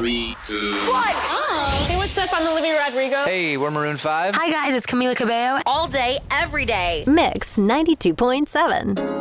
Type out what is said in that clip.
3, 2. What? Oh, hey, what's up? I'm Olivia Rodrigo. Hey, we're Maroon 5. Hi, guys. It's Camila Cabello. All day, every day. Mix 92.7.